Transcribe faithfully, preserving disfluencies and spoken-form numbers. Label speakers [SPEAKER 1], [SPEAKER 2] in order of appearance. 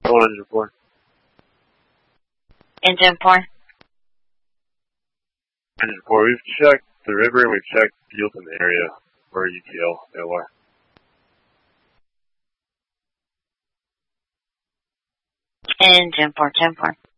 [SPEAKER 1] Roll engine four.
[SPEAKER 2] Engine four.
[SPEAKER 1] Engine four, we've checked the river and we've checked fields in the area for U T L O R.
[SPEAKER 2] Engine four, ten four.